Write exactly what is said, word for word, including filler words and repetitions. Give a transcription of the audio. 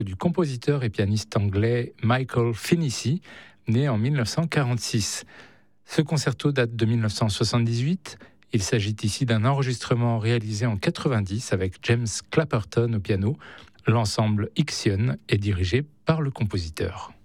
du compositeur et pianiste anglais Michael Finnissy, né en mille neuf cent quarante-six. Ce concerto date de mille neuf cent soixante-dix-huit. Il s'agit ici d'un enregistrement réalisé en quatre-vingt-dix avec James Clapperton au piano. L'ensemble Ixion est dirigé par le compositeur.